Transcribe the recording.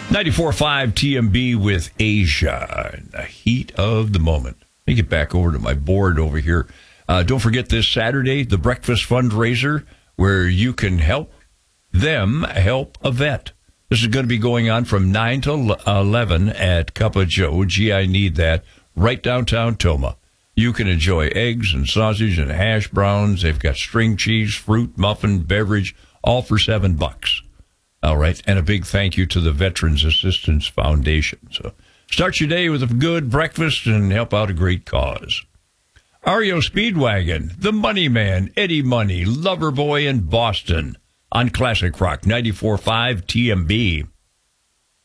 94.5 TMB with Asia in the heat of the moment. Let me get back over to my board over here. Don't forget this Saturday, the breakfast fundraiser, where you can help them help a vet. This is going to be going on from 9 to 11 at Cup of Joe. Gee, I need that. Right downtown Toma. You can enjoy eggs and sausage and hash browns. They've got string cheese, fruit, muffin, beverage, all for $7. All right, and a big thank you to the Veterans Assistance Foundation. So start your day with a good breakfast and help out a great cause. REO Speedwagon, the Money Man, Eddie Money, Loverboy in Boston on Classic Rock 94.5 TMB.